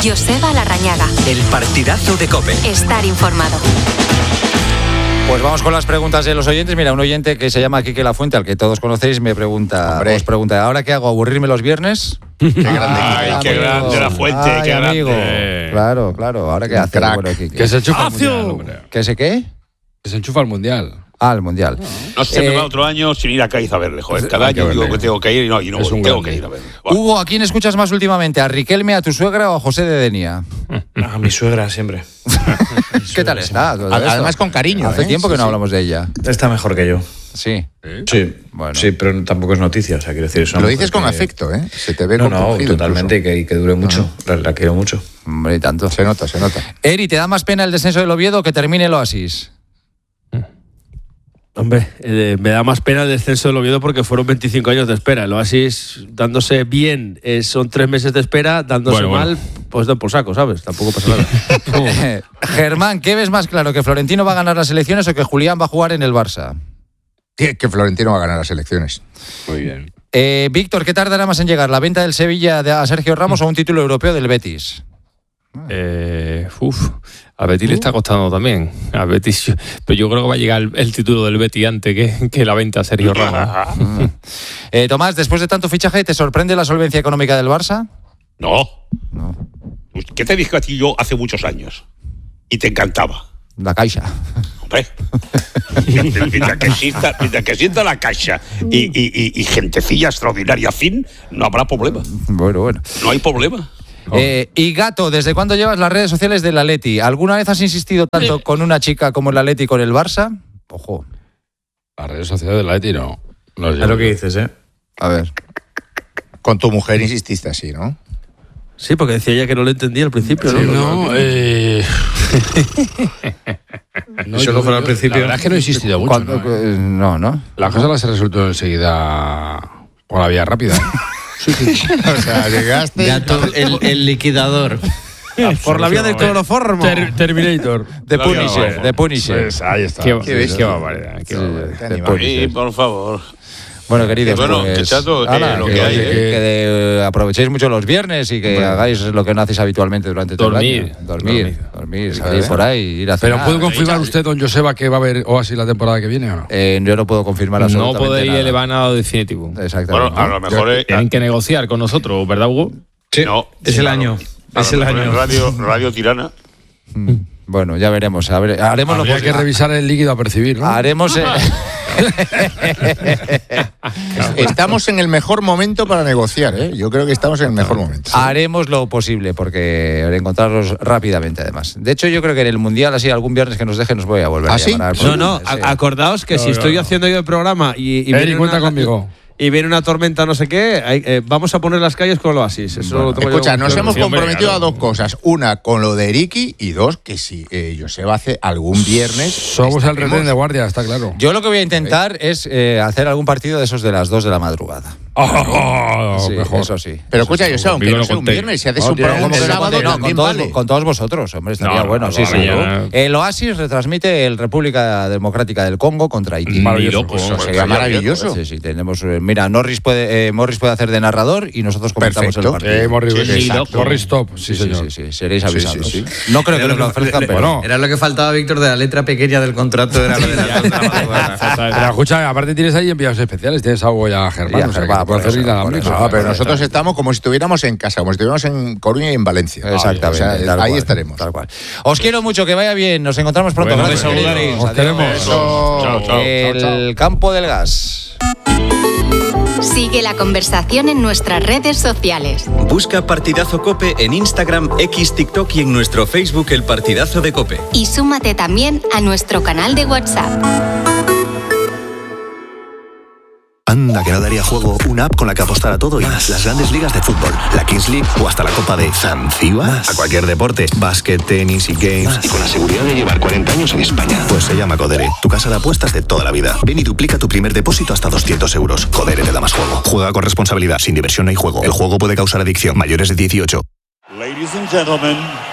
Joseba Larrañaga. El partidazo de COPE. Estar informado. Pues vamos con las preguntas de los oyentes. Mira, un oyente que se llama Quique Lafuente, al que todos conocéis, me pregunta, os pregunta, ¿ahora qué hago? ¿Aburrirme los viernes? Qué grande, qué grande la Fuente, ay, qué amigo. grande. Claro, ¿ahora qué hace? Bueno, Quique. Que se enchufa al mundial, hombre. ¿Qué sé qué? Que se enchufa al mundial. Al mundial. No se me va otro año sin ir a Cádiz a verle, joder. Cada año digo que tengo que ir y no voy, tengo que ir a verle. Hugo, ¿a quién escuchas más últimamente? ¿A Riquelme, a tu suegra o a José de Denia? A mi suegra siempre. ¿Qué tal está? Además con cariño. Hace tiempo que no hablamos de ella. Está mejor que yo. Sí. Sí, bueno. Sí, pero tampoco es noticia, o sea, quiero decir eso. Lo dices con afecto, ¿eh? Se te ve No, totalmente, y que dure mucho. La quiero mucho. Hombre, tanto. Se nota. Eri, ¿te da más pena el descenso del Oviedo o que termine el Oasis? Hombre, me da más pena el descenso del Oviedo porque fueron 25 años de espera. El Oasis, dándose bien, son 3 meses de espera, dándose mal, pues dan por saco, ¿sabes? Tampoco pasa nada. Germán, ¿qué ves más claro? ¿Que Florentino va a ganar las elecciones o que Julián va a jugar en el Barça? Que Florentino va a ganar las elecciones. Muy bien. Víctor, ¿qué tardará más en llegar? ¿La venta del Sevilla a Sergio Ramos o un título europeo del Betis? Al Betis le está costando también. Al Betis, pero yo creo que va a llegar el título del Betis antes que la venta a Sergio Ramos. Tomás, después de tanto fichaje, ¿te sorprende la solvencia económica del Barça? No. ¿Qué te dije a ti yo hace muchos años? Y te encantaba. La Caixa. Hombre. mientras que exista la Caixa y gentecilla extraordinaria fin, no habrá problema. Bueno. No hay problema. Y Gato, ¿desde cuándo llevas las redes sociales del Atleti? ¿Alguna vez has insistido tanto con una chica como el Atleti con el Barça? Ojo. Las redes sociales del Atleti no. Es lo que dices, ¿eh? A ver. Con tu mujer insististe así, ¿no? Sí, porque decía ella que no le entendía al principio, sí, ¿no? No, si no fuera al principio. La verdad es que no he insistido mucho. No. La cosa se resolvió enseguida por la vía rápida. Sí. O sea, llegaste. Gato, el liquidador. Por la vía del cloroformo. Terminator. De Punisher. Pues ahí está. Qué barbaridad. Sí, por favor. Bueno, queridos, que chato, lo que hay. Que aprovechéis mucho los viernes y que hagáis lo que no hacéis habitualmente durante todo el año. Dormir, salir por ahí, ir a cenar. Pero ¿puede confirmar usted, don Joseba, que va a haber Oasis la temporada que viene o no? Yo no puedo confirmar absolutamente nada. No podéis nada. elevar nada definitivo. Exactamente. Bueno, a lo mejor tienen que negociar con nosotros, ¿verdad, Hugo? Sí, no, es el año. Es el año. Radio Tirana. Bueno, ya veremos. Haremos lo que hay que revisar el líquido a percibir, ¿no? Haremos. Estamos en el mejor momento para negociar, ¿eh? Yo creo que estamos en el mejor momento. Haremos lo posible porque encontrarlos rápidamente, además. De hecho, yo creo que en el Mundial, así algún viernes que nos deje, nos voy a volver a llamar. No, acordaos que si estoy haciendo yo el programa y cuenta conmigo. Y viene una tormenta, no sé qué, vamos a poner las calles con el Oasis. Eso lo tengo escucha, yo. nos hemos comprometido a 2 cosas. Una, con lo de Eriki, y 2, que si Joseba hace algún viernes... Somos el retén de guardia, está claro. Yo lo que voy a intentar es hacer algún partido de esos de las 2 de la madrugada. Sí, mejor. Eso sí. Pero escucha, Joseba, aunque no sea un viernes, si haces un programa el sábado, también vale. Con todos vosotros, hombre, estaría bueno. Sí. El Oasis retransmite el República Democrática del Congo contra Haití. Maravilloso. Sería maravilloso. Sí, tenemos... Mira, Morris puede hacer de narrador y nosotros comentamos el partido. Morris top, sí, señor. Sí, seréis avisados. Sí. No creo que nos lo ofrezcan, pero no. Era lo que faltaba, Víctor, de la letra pequeña del contrato. Era lo de Pero escucha, aparte tienes ahí enviados especiales, tienes a Hugo y a Germán. O sea, que puede hacer pero nosotros estamos como si estuviéramos en casa, como si estuviéramos en Coruña y en Valencia. Exactamente. O sea, ahí estaremos. Tal cual. Os quiero mucho, que vaya bien. Nos encontramos pronto. Gracias. Os queremos. Chao. El campo del gas. Sigue la conversación en nuestras redes sociales. Busca Partidazo COPE en Instagram, X, TikTok y en nuestro Facebook El Partidazo de COPE. Y súmate también a nuestro canal de WhatsApp. Anda, que no daría juego una app con la que apostar a todo y más. Las grandes ligas de fútbol, la Kings League o hasta la Copa de Zanzíbar. A cualquier deporte, básquet, tenis y games. Más. Y con la seguridad de llevar 40 años en España. Pues se llama Codere, tu casa de apuestas de toda la vida. Ven y duplica tu primer depósito hasta 200 euros. Codere te da más juego. Juega con responsabilidad, sin diversión no hay juego. El juego puede causar adicción. Mayores de 18. Ladies and gentlemen,